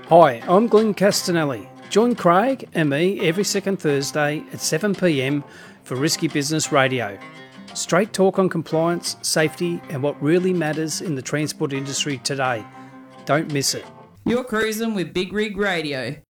Hi, I'm Glenn Castanelli. Join Craig and me every second Thursday at 7 p.m. for Risky Business Radio. Straight talk on compliance, safety, and what really matters in the transport industry today. Don't miss it. You're cruising with Big Rig Radio.